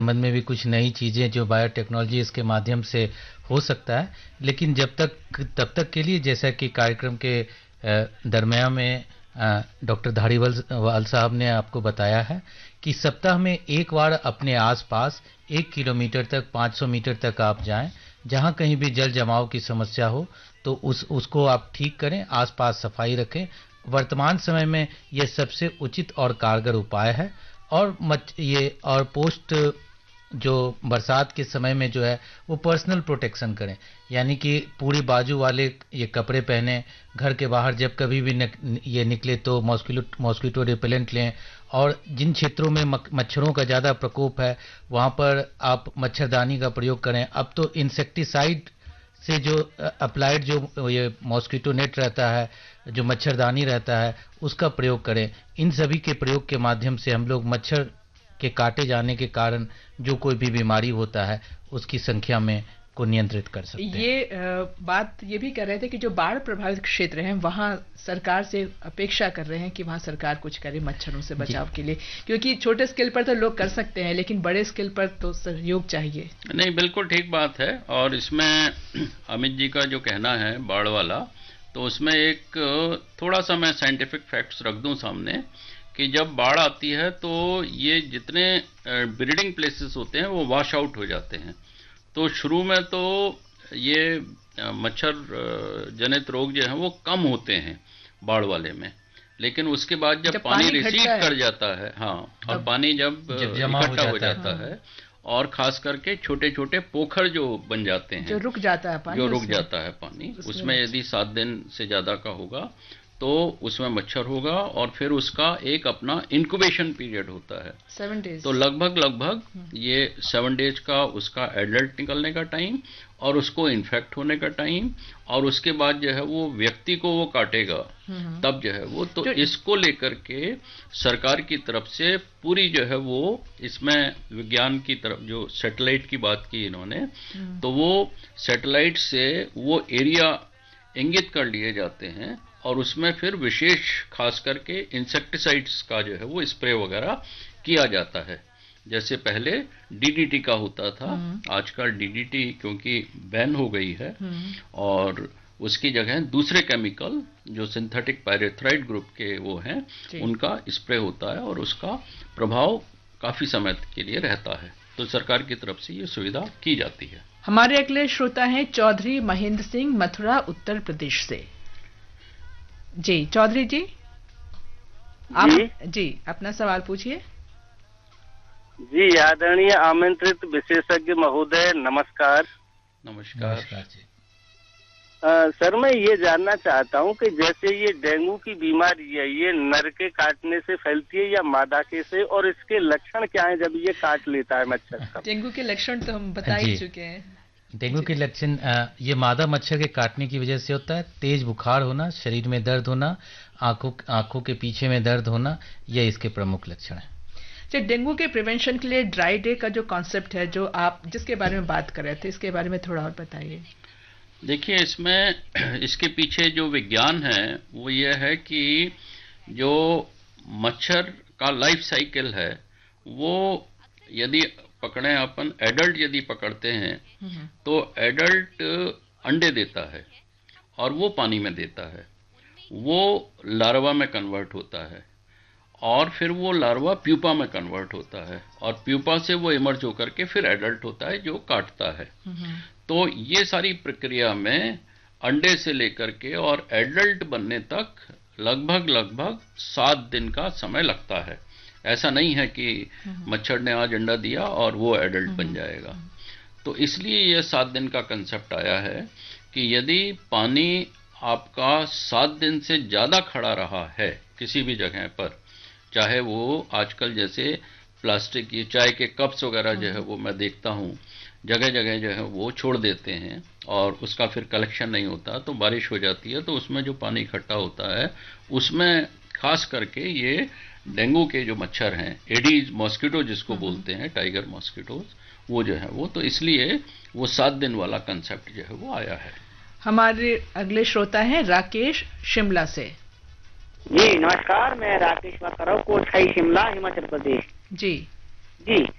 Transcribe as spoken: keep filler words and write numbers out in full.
मन में भी कुछ नई चीज़ें जो बायोटेक्नोलॉजी इसके माध्यम से हो सकता है, लेकिन जब तक तब तक के लिए जैसा कि कार्यक्रम के दरमियान में डॉक्टर धारीवाल वाल साहब ने आपको बताया है कि सप्ताह में एक बार अपने आसपास एक किलोमीटर तक पाँच सौ मीटर तक आप जाएं, जहां कहीं भी जल जमाव की समस्या हो तो उस उसको आप ठीक करें, आसपास सफाई रखें। वर्तमान समय में यह सबसे उचित और कारगर उपाय है। और मच ये और पोस्ट जो बरसात के समय में जो है वो पर्सनल प्रोटेक्शन करें, यानी कि पूरी बाजू वाले ये कपड़े पहने, घर के बाहर जब कभी भी निक, ये निकले तो मॉस्किटो मॉस्किटो रिपेलेंट लें। और जिन क्षेत्रों में मच्छरों का ज़्यादा प्रकोप है वहाँ पर आप मच्छरदानी का प्रयोग करें। अब तो इंसेक्टिसाइड से जो अप्लाइड जो ये मॉस्किटो नेट रहता है, जो मच्छरदानी रहता है, उसका प्रयोग करें। इन सभी के प्रयोग के माध्यम से हम लोग मच्छर के काटे जाने के कारण जो कोई भी बीमारी होता है उसकी संख्या में को नियंत्रित कर सकते हैं। ये बात ये भी कर रहे थे कि जो बाढ़ प्रभावित क्षेत्र हैं वहाँ सरकार से अपेक्षा कर रहे हैं कि वहाँ सरकार कुछ करे मच्छरों से बचाव के लिए, क्योंकि छोटे स्केल पर तो लोग कर सकते हैं लेकिन बड़े स्केल पर तो सहयोग चाहिए। नहीं, बिल्कुल ठीक बात है। और इसमें अमित जी का जो कहना है बाढ़ वाला, तो उसमें एक थोड़ा सा मैं साइंटिफिक फैक्ट्स रख दूं सामने कि जब बाढ़ आती है तो ये जितने ब्रीडिंग प्लेसेस होते हैं वो वॉश आउट हो जाते हैं। तो शुरू में तो ये मच्छर जनित रोग जो हैं वो कम होते हैं बाढ़ वाले में, लेकिन उसके बाद जब, जब पानी, पानी रिसीड कर जाता है, हाँ, और पानी जब, जब इकट्ठा हो जाता है, है और खास करके छोटे छोटे पोखर जो बन जाते हैं, जो रुक जाता है पानी, जो रुक जाता है पानी, उसमें यदि सात दिन से ज्यादा का होगा तो उसमें मच्छर होगा और फिर उसका एक अपना इंक्यूबेशन पीरियड होता है सेवन डेज। तो लगभग लगभग ये सेवन डेज का उसका एडल्ट निकलने का टाइम और उसको इन्फेक्ट होने का टाइम, और उसके बाद जो है वो व्यक्ति को वो काटेगा तब जो है वो, तो इसको लेकर के सरकार की तरफ से पूरी जो है वो इसमें विज्ञान की तरफ जो सैटेलाइट की बात की इन्होंने, तो वो सैटेलाइट से वो एरिया इंगित कर लिए जाते हैं और उसमें फिर विशेष खास करके इंसेक्टिसाइड्स का जो है वो स्प्रे वगैरह किया जाता है। जैसे पहले डीडीटी का होता था, आजकल डीडीटी क्योंकि बैन हो गई है और उसकी जगह दूसरे केमिकल जो सिंथेटिक पायरेथ्राइड ग्रुप के वो हैं उनका स्प्रे होता है और उसका प्रभाव काफी समय के लिए रहता है। तो सरकार की तरफ से ये सुविधा की जाती है। हमारे अगले श्रोता हैं चौधरी महेंद्र सिंह, मथुरा, उत्तर प्रदेश से। जी चौधरी जी, आप जी, जी अपना सवाल पूछिए। जी आदरणीय आमंत्रित विशेषज्ञ महोदय, नमस्कार। नमस्कार, नमस्कार जी। आ, सर मैं ये जानना चाहता हूँ कि जैसे ये डेंगू की बीमारी है, ये नर के काटने से फैलती है या मादा के से, और इसके लक्षण क्या है जब ये काट लेता है मच्छर का? डेंगू के लक्षण तो हम बता ही चुके हैं। डेंगू के लक्षण ये मादा मच्छर के काटने की वजह से होता है। तेज बुखार होना, शरीर में दर्द होना, आंखों आंखों के पीछे में दर्द होना, ये इसके प्रमुख लक्षण है। अच्छा, डेंगू के प्रिवेंशन के लिए ड्राई डे का जो कॉन्सेप्ट है, जो आप जिसके बारे में बात कर रहे थे, इसके बारे में थोड़ा और बताइए। देखिए, इसमें इसके पीछे जो विज्ञान है वो ये है कि जो मच्छर का लाइफ साइकिल है वो यदि पकड़े अपन एडल्ट यदि पकड़ते हैं तो एडल्ट अंडे देता है और वो पानी में देता है, वो लार्वा में कन्वर्ट होता है और फिर वो लार्वा प्यूपा में कन्वर्ट होता है और प्यूपा से वो इमर्ज होकर के फिर एडल्ट होता है जो काटता है। तो ये सारी प्रक्रिया में अंडे से लेकर के और एडल्ट बनने तक लगभग लगभग सात दिन का समय लगता है। ऐसा नहीं है कि मच्छर ने आज अंडा दिया और वो एडल्ट बन जाएगा। तो इसलिए ये सात दिन का कंसेप्ट आया है कि यदि पानी आपका सात दिन से ज़्यादा खड़ा रहा है किसी भी जगह पर, चाहे वो आजकल जैसे प्लास्टिक ये चाय के कप्स वगैरह जो है वो मैं देखता हूँ जगह जगह जो है वो छोड़ देते हैं और उसका फिर कलेक्शन नहीं होता, तो बारिश हो जाती है तो उसमें जो पानी इकट्ठा होता है उसमें खास करके ये डेंगू के जो मच्छर हैं, एडीज मॉस्किटो जिसको बोलते हैं, टाइगर मॉस्किटोज, वो जो है वो, तो इसलिए वो सात दिन वाला कंसेप्ट जो है वो आया है। हमारे अगले श्रोता हैं राकेश, शिमला से। जी नमस्कार, मैं राकेश बात कर रहा हूँ, कोटखाई शिमला, हिमाचल प्रदेश। जी जी